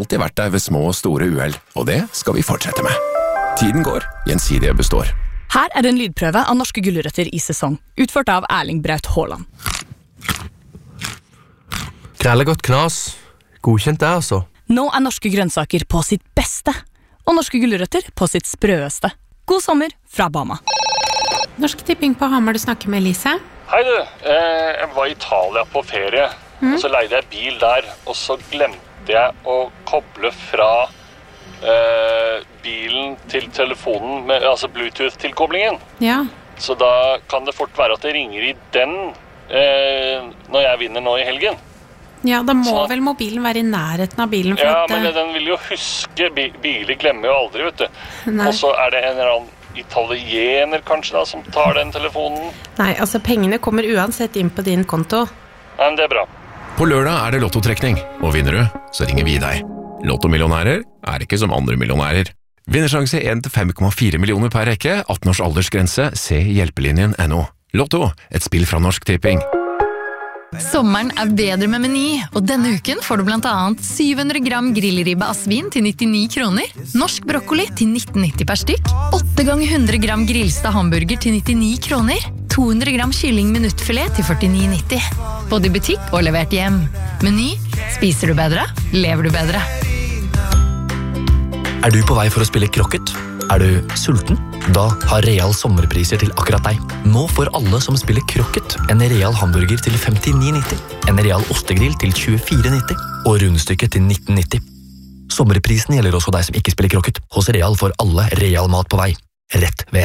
alltid vært der ved små og store uhell, og det skal vi fortsette med. Tiden går, Gjensidige består. Her en lydprøve av norske gulrøtter i sesong, utført av Erling Braut Haaland. Krellegodt knas. Godkjent det, altså. Nå norske grønnsaker på sitt beste, og norske gulrøtter på sitt sprøeste. God sommer fra Bama. Norsk Tipping på Hamar, du snakker med Elise. Hei du, jeg var i Italia på ferie, og så leide jeg bil der, og så glemte jeg å koble fra bilen til telefonen, altså Bluetooth-tilkoblingen. Ja. Så da kan det fort være at det ringer i den når jeg vinner nå i helgen. Ja, da må vel mobilen være i nærheten av bilen. For ja, men den vil jo huske, biler glemmer jo aldri, vet du. Nei. Og så det en eller annen italiener kanskje da, som tar den telefonen. Nei, altså pengene kommer uansett inn på din konto. Nei, men det bra. På lørdag det lottotrekning, og vinner du, så ringer vi deg. Lottomillionærer ikke som andre millionærer. Vinnersjanse 1 til 5,4 millioner per rekke, 18 års aldersgrense, se hjelpelinjen.no. Lotto, et spill fra Norsk Tipping. Sommeren bedre med Meny, og denne uken får du blant annet 700 gram grillribbe asvin til 99 kroner, norsk brokkoli til 19,90 per stykk, 8 ganger 100 gram grillsta hamburger til 99 kroner, 200 gram kylling minuttfilet til 49,90. Både i butikk og levert hjem. Meny, spiser du bedre, lever du bedre. Du på vei for å spille krokket? Du sulten? Da har Real sommerpriser til akkurat deg. Nå får alle som spiller krokket en Real hamburger til 59,90, en Real ostegrill til 24,90 og rundstykke til 19,90. Sommerprisen gjelder også deg som ikke spiller krokket. Hos Real får alle Real mat på vei. Rett ved